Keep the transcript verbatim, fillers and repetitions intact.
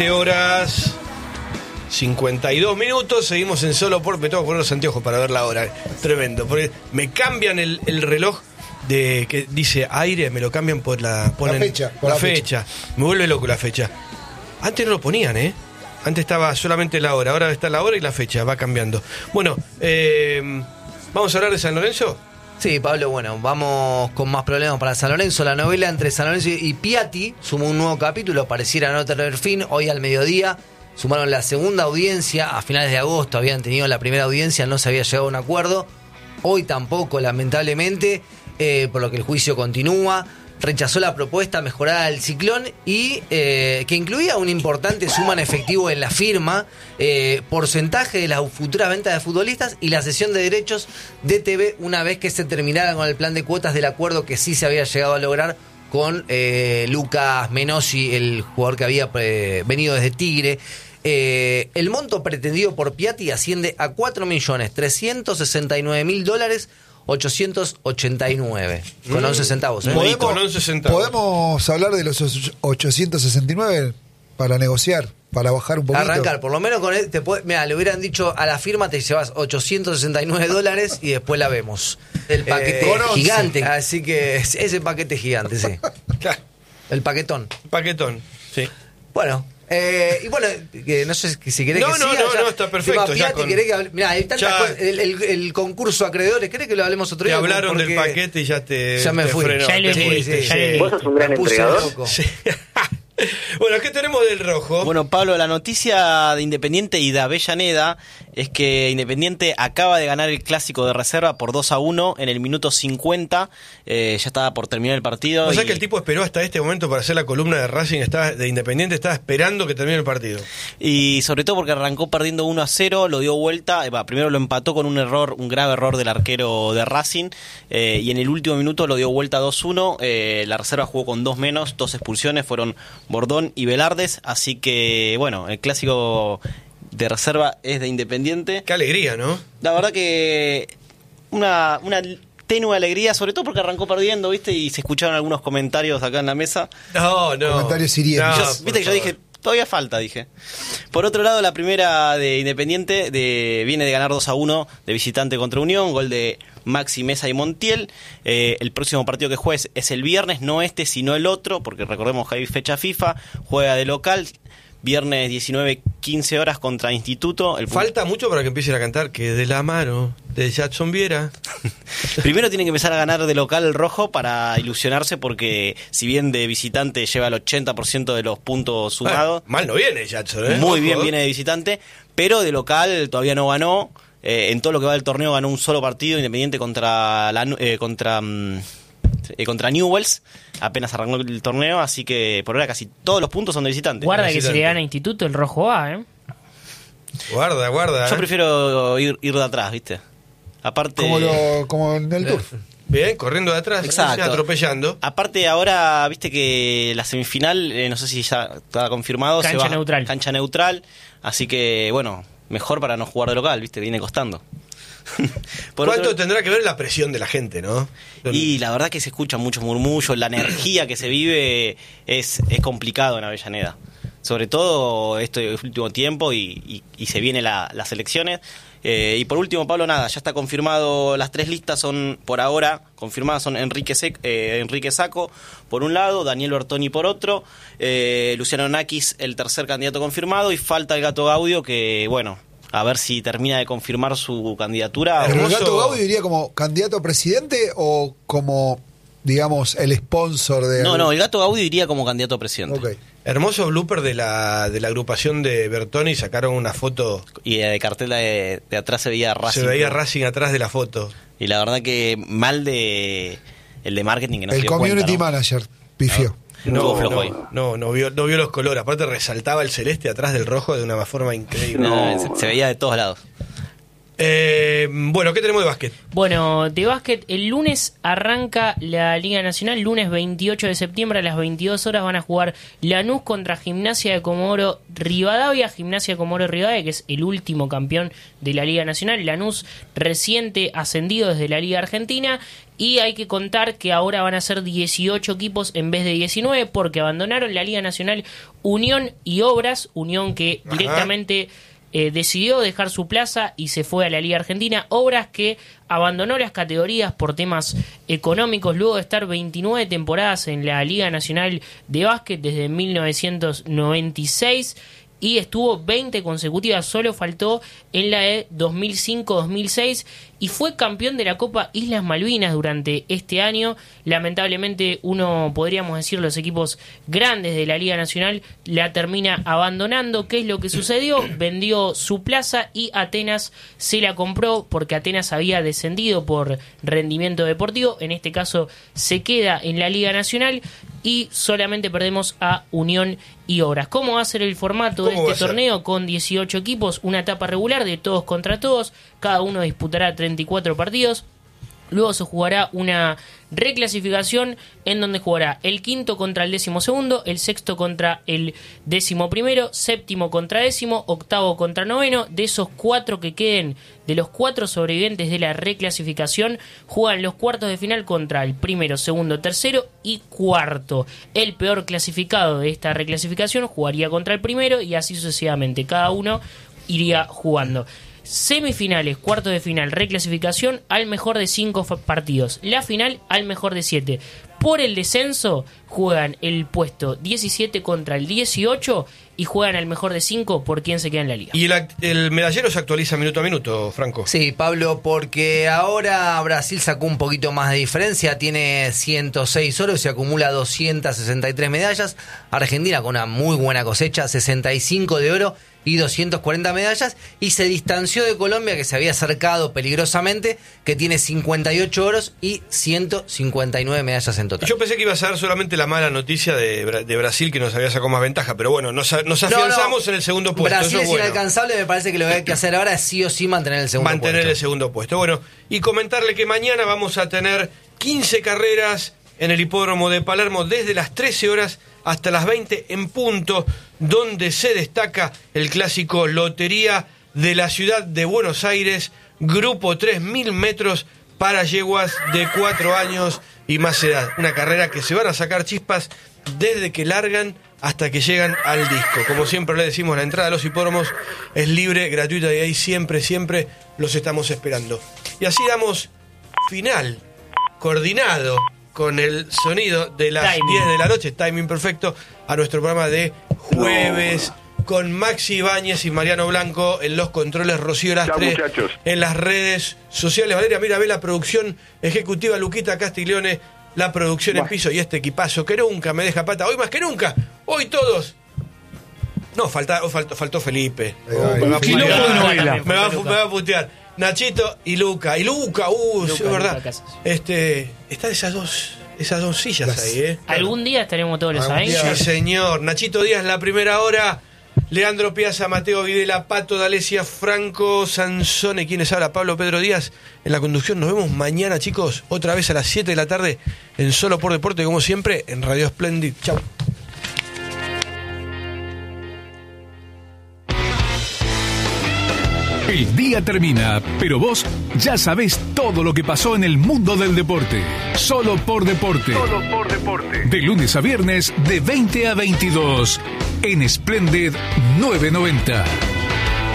Horas cincuenta y dos minutos, seguimos en Solo por... Me tengo que poner los anteojos para ver la hora. Tremendo, porque me cambian el, el reloj de que dice aire, me lo cambian por la... Ponen, la fecha. Por la, la fecha. fecha. Me vuelve loco la fecha. Antes no lo ponían, ¿eh? Antes estaba solamente la hora, ahora está la hora y la fecha, va cambiando. Bueno, eh, ¿vamos a hablar de San Lorenzo? Sí, Pablo, bueno, vamos con más problemas para San Lorenzo. La novela entre San Lorenzo y Piatti sumó un nuevo capítulo, pareciera no tener fin. Hoy al mediodía sumaron la segunda audiencia. A finales de agosto habían tenido la primera audiencia, no se había llegado a un acuerdo. Hoy tampoco, lamentablemente, eh, por lo que el juicio continúa. Rechazó la propuesta mejorada del Ciclón y eh, que incluía una importante suma en efectivo en la firma, eh, porcentaje de las futuras ventas de futbolistas y la cesión de derechos de T V una vez que se terminara con el plan de cuotas del acuerdo que sí se había llegado a lograr con eh, Lucas Menossi, el jugador que había eh, venido desde Tigre. Eh, el monto pretendido por Piatti asciende a cuatro millones trescientos sesenta y nueve mil dólares ochocientos ochenta y nueve con once centavos, ¿eh? ¿Podemos, con once centavos. ¿Podemos hablar de los ochocientos sesenta y nueve para negociar, para bajar un poquito? Arrancar, por lo menos con él, te puede, mira, le hubieran dicho a la firma te llevas ochocientos sesenta y nueve dólares y después la vemos. El paquete eh, gigante, así que ese paquete gigante, sí. El paquetón. Paquetón, sí. Bueno, eh, y bueno, que no sé si querés no, que no, siga. No, ya, no, está perfecto. Piatti, Ya con... ¿querés que hable? Mirá, hay tantas ya... cosas. El, el, el concurso acreedores, ¿querés que lo hablemos otro día? Te hablaron Porque del paquete y ya te Ya me te fui. frenó, Ya lo te fuiste, sí, ya sí. lo ¿Vos sos un gran me puse entregador? loco. Sí. Bueno, ¿qué tenemos del rojo? Bueno, Pablo, la noticia de Independiente y de Avellaneda es que Independiente acaba de ganar el clásico de reserva por dos a uno en el minuto cincuenta. Eh, ya estaba por terminar el partido. O sea y... que el tipo esperó hasta este momento para hacer la columna de Racing, estaba, de Independiente, estaba esperando que termine el partido. Y sobre todo porque arrancó perdiendo uno a cero, lo dio vuelta, eh, bah, primero lo empató con un error, un grave error del arquero de Racing, eh, y en el último minuto lo dio vuelta dos uno. Eh, la reserva jugó con dos menos, dos expulsiones, fueron Bordón y Velardes, así que bueno, el clásico de reserva es de Independiente. Qué alegría, ¿no? La verdad que una, una tenue alegría, sobre todo porque arrancó perdiendo, ¿viste? Y se escucharon algunos comentarios acá en la mesa. No, no. Comentarios hirientes. No, Yo- por Viste que yo favor. dije, todavía falta, dije. Por otro lado, la primera de Independiente de, viene de ganar dos a uno de visitante contra Unión, gol de Maxi Mesa y Montiel. Eh, el próximo partido que juegue es, es el viernes, no este, sino el otro, porque recordemos que hay fecha FIFA, juega de local, viernes diecinueve quince horas contra Instituto. El Falta mucho para que empiecen a cantar que de la mano de Jackson Viera. Primero tiene que empezar a ganar de local el rojo para ilusionarse, porque si bien de visitante lleva el ochenta por ciento de los puntos sumados, Ah, mal no viene Jackson, ¿eh? muy Ojo, bien ¿eh? viene de visitante, pero de local todavía no ganó. Eh, en todo lo que va del torneo ganó un solo partido Independiente contra la, eh, contra mm, eh, contra Newell's, apenas arrancó el torneo, así que por ahora casi todos los puntos son de visitante. Guarda que Visitante. si le gana a Instituto, el rojo va, ¿eh? Guarda, guarda. Yo ¿eh? prefiero ir, ir de atrás, ¿viste? Aparte, Como, lo, como en el Tour. Bien, corriendo de atrás, Exacto. atropellando. aparte ahora, viste que la semifinal, eh, no sé si ya está confirmado, Cancha se va, neutral. cancha neutral, así que bueno, mejor para no jugar de local, viste, viene costando. Por ¿Cuánto otro- tendrá que ver la presión de la gente, no? Y la verdad que se escuchan muchos murmullos, la energía que se vive es, es complicado en Avellaneda. Sobre todo este último tiempo y, y, y se vienen la, las elecciones. Eh, y por último, Pablo, nada, ya está confirmado, las tres listas son por ahora confirmadas, son Enrique, Sec, eh, Enrique Sacco por un lado, Daniel Bertoni por otro, eh, Luciano Nakis el tercer candidato confirmado, y falta el Gato Gaudio, que bueno, a ver si termina de confirmar su candidatura. ¿El Hermoso. Gato Gaudio iría como candidato a presidente o como, digamos, el sponsor de... No, no, el Gato Gaudio iría como candidato a presidente. Ok. Hermoso blooper de la, de la agrupación de Bertoni, sacaron una foto, Y de cartel de, de atrás se veía Racing. se veía Racing atrás de la foto. Y la verdad que mal de el de marketing que no se El dio community cuenta, ¿no? manager pifió. Estuvo flojo no, ahí. no, no vio, no vio los colores. Aparte resaltaba el celeste atrás del rojo de una forma increíble. No, se, se veía de todos lados. Eh, bueno, ¿qué tenemos de básquet? Bueno, de básquet, el lunes arranca la Liga Nacional, lunes veintiocho de septiembre a las veintidós horas van a jugar Lanús contra Gimnasia de Comodoro Rivadavia, Gimnasia de Comodoro Rivadavia, que es el último campeón de la Liga Nacional, Lanús reciente ascendido desde la Liga Argentina, Y hay que contar que ahora van a ser dieciocho equipos en vez de diecinueve porque abandonaron la Liga Nacional Unión y Obras, Unión que Ajá. directamente eh, decidió dejar su plaza y se fue a la Liga Argentina. Obras que abandonó las categorías por temas económicos luego de estar veintinueve temporadas en la Liga Nacional de Básquet desde mil novecientos noventa y seis y estuvo veinte consecutivas, solo faltó en la de dos mil cinco dos mil seis y fue campeón de la Copa Islas Malvinas durante este año. Lamentablemente, uno podríamos decir los equipos grandes de la Liga Nacional la termina abandonando. ¿Qué es lo que sucedió? Vendió su plaza y Atenas se la compró porque Atenas había descendido por rendimiento deportivo. En este caso se queda en la Liga Nacional y solamente perdemos a Unión y Obras. ¿Cómo va a ser el formato de este torneo? Con dieciocho equipos, una etapa regular de todos contra todos, cada uno disputará treinta y cuatro partidos. Luego se jugará una reclasificación en donde jugará el quinto contra el décimo segundo, el sexto contra el décimo primero, séptimo contra décimo, octavo contra noveno. De esos cuatro que queden, de los cuatro sobrevivientes de la reclasificación, juegan los cuartos de final contra el primero, segundo, tercero y cuarto. El peor clasificado de esta reclasificación jugaría contra el primero y así sucesivamente. Cada uno iría jugando. Semifinales, cuartos de final, reclasificación al mejor de cinco partidos. La final al mejor de siete. Por el descenso juegan el puesto diecisiete contra el dieciocho y juegan al mejor de cinco por quien se queda en la liga. Y el, el medallero se actualiza minuto a minuto, Franco. Sí, Pablo, porque ahora Brasil sacó un poquito más de diferencia, tiene ciento seis oros y acumula doscientas sesenta y tres medallas. Argentina con una muy buena cosecha, sesenta y cinco de oro y doscientas cuarenta medallas, y se distanció de Colombia, que se había acercado peligrosamente, que tiene cincuenta y ocho oros y ciento cincuenta y nueve medallas en total. Yo pensé que iba a ser solamente la mala noticia de, de Brasil, que nos había sacado más ventaja, pero bueno, nos, nos afianzamos no, no. en el segundo puesto. Brasil Eso es bueno. inalcanzable, me parece que lo que hay que hacer ahora es sí o sí mantener el segundo mantener puesto. el segundo puesto. Bueno, y comentarle que mañana vamos a tener quince carreras en el hipódromo de Palermo desde las trece horas hasta las veinte en punto, donde se destaca el clásico Lotería de la Ciudad de Buenos Aires, grupo tres mil metros para yeguas de cuatro años y más edad. Una carrera que se van a sacar chispas desde que largan hasta que llegan al disco. Como siempre le decimos, la entrada a los hipódromos es libre, gratuita, y ahí siempre, siempre los estamos esperando. Y así damos final, coordinado, con el sonido de las timing. diez de la noche, timing perfecto, a nuestro programa de jueves, no. con Maxi Ibáñez y Mariano Blanco en los controles, Rocío Lastre en las redes sociales. Valeria, mira, ve la producción ejecutiva, Luquita Castiglione, la producción bah. en piso, y este equipazo que nunca me deja pata, hoy más que nunca, hoy todos. No, falta, faltó, faltó Felipe. Oh, me, va putear, me, va, me va a putear. Nachito y Luca. Y Luca, uh, Luca, sí, es verdad. Luca, este, están esas dos, esas dos sillas Las, ahí, ¿eh? Algún día estaremos todos los años. Sí, señor. Nachito Díaz, la primera hora. Leandro Piazza, Mateo Videla, Pato D'Alessia, Franco Sansone, quienes habla, Pablo Pedro Díaz en la conducción. Nos vemos mañana, chicos, otra vez a las siete de la tarde en Solo por Deporte, como siempre, en Radio Splendid. Chau. El día termina, pero vos ya sabés todo lo que pasó en el mundo del deporte. Solo por Deporte. Solo por Deporte. De lunes a viernes, de veinte a veintidós. En Splendid novecientos noventa.